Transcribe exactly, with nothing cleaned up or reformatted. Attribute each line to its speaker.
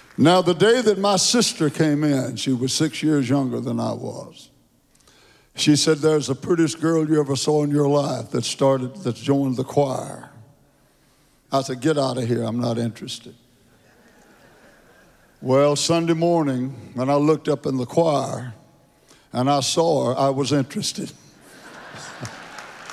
Speaker 1: Now, the day that my sister came in, she was six years younger than I was. She said, there's the prettiest girl you ever saw in your life that started, that's joined the choir. I said, get out of here, I'm not interested. Well, Sunday morning, when I looked up in the choir and I saw her, I was interested.